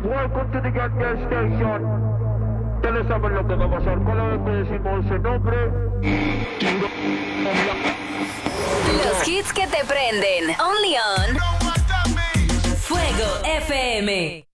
Welcome to the Gas Station. Ustedes saben lo que va a pasar. Cada vez que decimos ese nombre, los hits que te prenden. Only on Fuego FM.